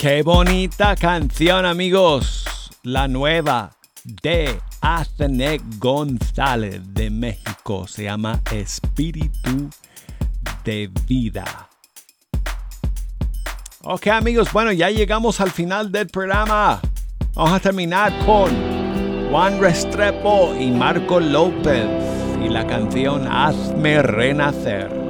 Qué bonita canción, amigos. La nueva de Athené González de México. Se llama Espíritu de Vida. Ok, amigos, bueno, ya llegamos al final del programa. Vamos a terminar con Juan Restrepo y Marco López y la canción Hazme Renacer.